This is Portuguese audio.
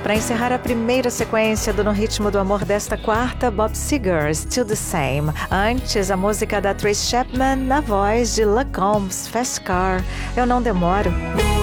Para encerrar a primeira sequência do No Ritmo do Amor desta quarta, Bob Seger, Still the Same. Antes, a música da Trace Chapman na voz de La Combs, Fast Car, Eu Não Demoro.